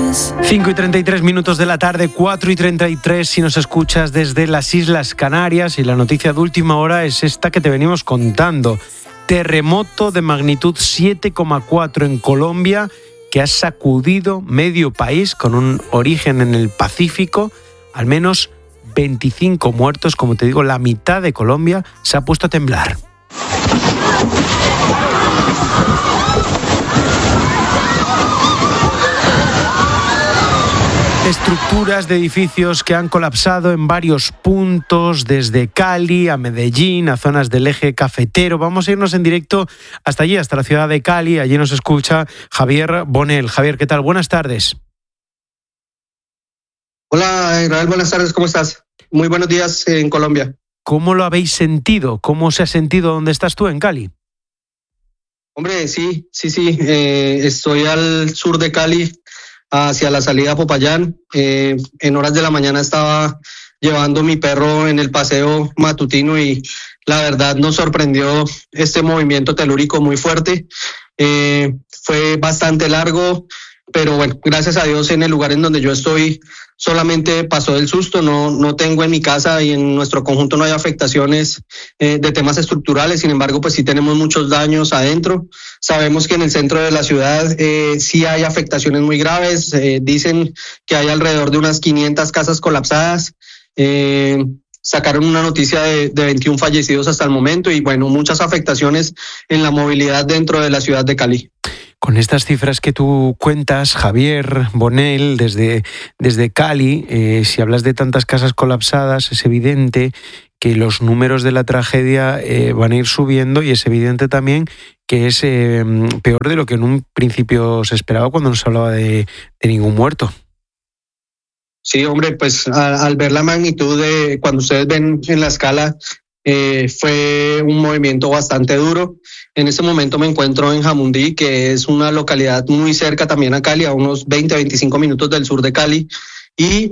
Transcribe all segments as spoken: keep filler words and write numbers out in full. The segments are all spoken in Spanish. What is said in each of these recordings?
cinco y treinta y tres minutos de la tarde, cuatro y treinta y tres si nos escuchas desde las Islas Canarias, y la noticia de última hora es esta que te venimos contando. Terremoto de magnitud siete coma cuatro en Colombia que ha sacudido medio país con un origen en el Pacífico. Al menos veinticinco muertos, como te digo, la mitad de Colombia se ha puesto a temblar. Estructuras de edificios que han colapsado en varios puntos, desde Cali a Medellín, a zonas del eje cafetero. Vamos a irnos en directo hasta allí, hasta la ciudad de Cali. Allí nos escucha Javier Bonel. Javier, ¿qué tal? Buenas tardes. Hola, Israel, buenas tardes, ¿cómo estás? Muy buenos días en Colombia. ¿Cómo lo habéis sentido? ¿Cómo se ha sentido donde estás tú, en Cali? Hombre, sí, sí, sí. Eh, estoy al sur de Cali, hacia la salida a Popayán. Eh, en horas de la mañana estaba llevando mi perro en el paseo matutino y la verdad nos sorprendió este movimiento telúrico muy fuerte. Eh, fue bastante largo, pero bueno, gracias a Dios en el lugar en donde yo estoy solamente pasó el susto. No, no tengo en mi casa y en nuestro conjunto no hay afectaciones eh, de temas estructurales. Sin embargo, pues sí tenemos muchos daños adentro. Sabemos que en el centro de la ciudad eh, sí hay afectaciones muy graves. Eh, dicen que hay alrededor de unas quinientas casas colapsadas. Eh, sacaron una noticia de, de veintiún fallecidos hasta el momento y bueno, muchas afectaciones en la movilidad dentro de la ciudad de Cali. Con estas cifras que tú cuentas, Javier Bonel, desde, desde Cali, eh, si hablas de tantas casas colapsadas, es evidente que los números de la tragedia eh, van a ir subiendo, y es evidente también que es eh, peor de lo que en un principio se esperaba cuando no se hablaba de, de ningún muerto. Sí, hombre, pues a, al ver la magnitud de cuando ustedes ven en la escala, eh, fue un movimiento bastante duro. En este momento me encuentro en Jamundí, que es una localidad muy cerca también a Cali, a unos veinte a veinticinco minutos del sur de Cali, y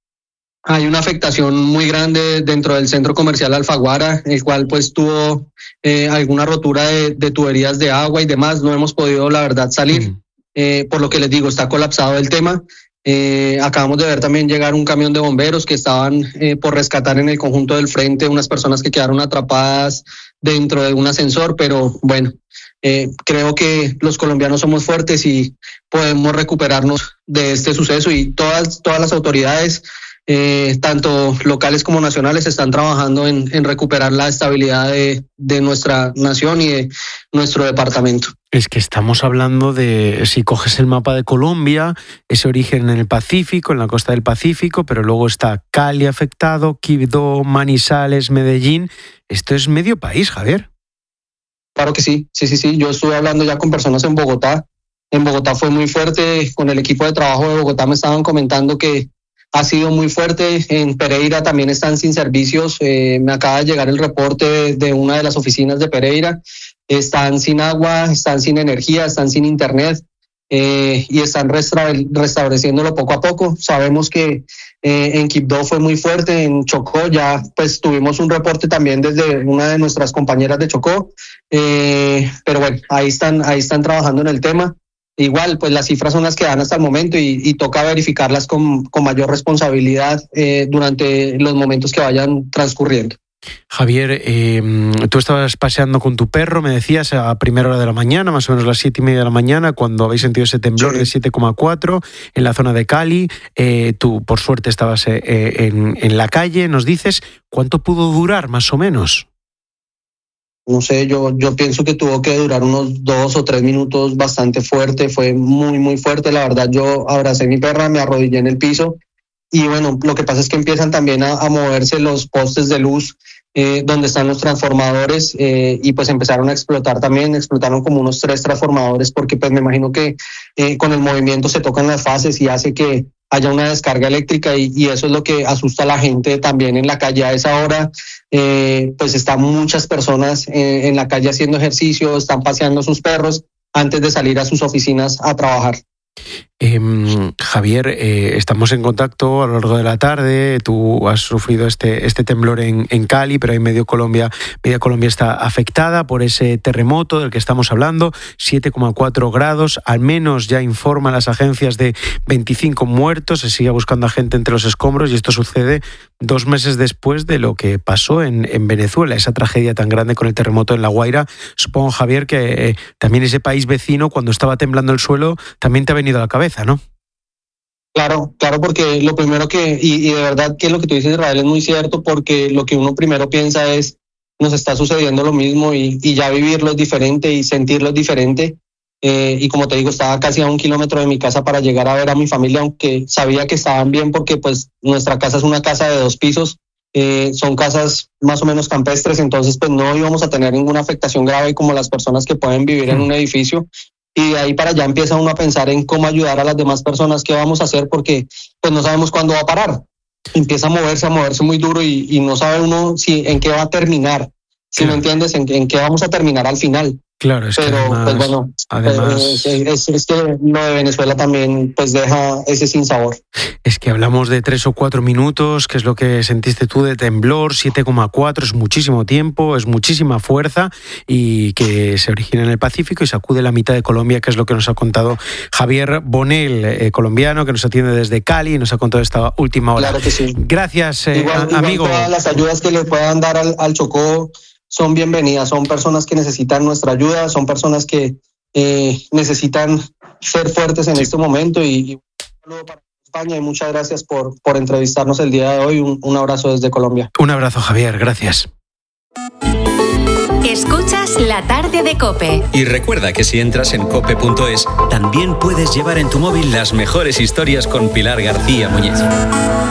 hay una afectación muy grande dentro del centro comercial Alfaguara, el cual pues tuvo eh, alguna rotura de, de tuberías de agua y demás. No hemos podido, la verdad, salir, mm. eh, por lo que les digo, está colapsado el tema. Eh, acabamos de ver también llegar un camión de bomberos que estaban eh, por rescatar en el conjunto del frente unas personas que quedaron atrapadas dentro de un ascensor, pero bueno, eh, creo que los colombianos somos fuertes y podemos recuperarnos de este suceso, y todas, todas las autoridades, eh, tanto locales como nacionales, están trabajando en, en recuperar la estabilidad de, de nuestra nación y de nuestro departamento. Es que estamos hablando de, si coges el mapa de Colombia, ese origen en el Pacífico, en la costa del Pacífico, pero luego está Cali afectado, Quibdó, Manizales, Medellín. Esto es medio país, Javier. Claro que sí, sí, sí, sí. Yo estuve hablando ya con personas en Bogotá. En Bogotá fue muy fuerte. Con el equipo de trabajo de Bogotá me estaban comentando que ha sido muy fuerte. En Pereira también están sin servicios. Eh, me acaba de llegar el reporte de, de una de las oficinas de Pereira. Están sin agua, están sin energía, están sin internet, eh, y están restra- restableciéndolo poco a poco. Sabemos que eh, en Quibdó fue muy fuerte, en Chocó ya pues tuvimos un reporte también desde una de nuestras compañeras de Chocó, eh, pero bueno, ahí están, ahí están trabajando en el tema. Igual, pues las cifras son las que dan hasta el momento y, y toca verificarlas con, con mayor responsabilidad eh, durante los momentos que vayan transcurriendo. Javier, eh, tú estabas paseando con tu perro, me decías, a primera hora de la mañana, más o menos las siete y media de la mañana, cuando habéis sentido ese temblor sí. de siete coma cuatro en la zona de Cali. Eh, tú, por suerte, estabas eh, en, en la calle. Nos dices, ¿cuánto pudo durar, más o menos? No sé, yo, yo pienso que tuvo que durar unos dos o tres minutos bastante fuerte. Fue muy, muy fuerte. La verdad, yo abracé a mi perra, me arrodillé en el piso. Y bueno, lo que pasa es que empiezan también a, a moverse los postes de luz eh, donde están los transformadores eh, y pues empezaron a explotar también, explotaron como unos tres transformadores porque pues me imagino que eh, con el movimiento se tocan las fases y hace que haya una descarga eléctrica y, y eso es lo que asusta a la gente también en la calle. A esa hora eh, pues están muchas personas eh, en la calle haciendo ejercicio, están paseando sus perros antes de salir a sus oficinas a trabajar. Eh, Javier, eh, estamos en contacto a lo largo de la tarde. Tú has sufrido este, este temblor en, en Cali, pero ahí medio Colombia, media Colombia está afectada por ese terremoto del que estamos hablando, siete coma cuatro grados. Al menos ya informan las agencias de veinticinco muertos. Se sigue buscando a gente entre los escombros y esto sucede dos meses después de lo que pasó en, en Venezuela, esa tragedia tan grande con el terremoto en La Guaira. Supongo, Javier, que eh, también ese país vecino, cuando estaba temblando el suelo, también te ha venido a la cabeza, ¿no? Claro, claro, porque lo primero que, y, y de verdad que lo que tú dices, Israel, es muy cierto, porque lo que uno primero piensa es, nos está sucediendo lo mismo y, y ya vivirlo es diferente y sentirlo es diferente. Eh, y como te digo, estaba casi a un kilómetro de mi casa para llegar a ver a mi familia, aunque sabía que estaban bien porque pues nuestra casa es una casa de dos pisos, eh, son casas más o menos campestres, entonces pues no íbamos a tener ninguna afectación grave como las personas que pueden vivir en un edificio. Y de ahí para allá empieza uno a pensar en cómo ayudar a las demás personas, qué vamos a hacer, porque pues no sabemos cuándo va a parar. Empieza a moverse, a moverse muy duro y, y no sabe uno si en qué va a terminar, si claro. me entiendes, en, en qué vamos a terminar al final. Claro, es pero que además, pues bueno, además es, es, es que lo de Venezuela también pues deja ese sinsabor. Es que hablamos de tres o cuatro minutos, que es lo que sentiste tú de temblor, siete coma cuatro, es muchísimo tiempo, es muchísima fuerza y que se origina en el Pacífico y sacude la mitad de Colombia, que es lo que nos ha contado Javier Bonel, eh, colombiano, que nos atiende desde Cali y nos ha contado esta última hora. Claro que sí. Gracias, eh, igual, amigo. Igual todas las ayudas que le puedan dar al, al Chocó son bienvenidas, son personas que necesitan nuestra ayuda, son personas que eh, necesitan ser fuertes en sí. este momento y, y un saludo para España y muchas gracias por, por entrevistarnos el día de hoy. Un, un abrazo desde Colombia. Un abrazo, Javier, gracias. Escuchas La Tarde de COPE. Y recuerda que si entras en cope punto es, también puedes llevar en tu móvil las mejores historias con Pilar García Muñiz.